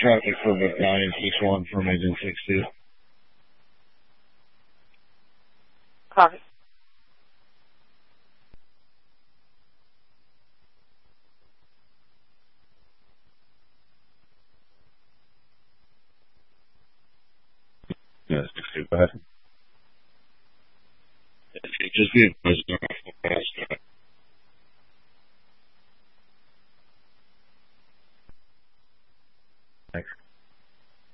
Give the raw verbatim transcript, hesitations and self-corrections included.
traffic for Battalion six one from Agent six two. Copy. Yes, go ahead. Just be advised,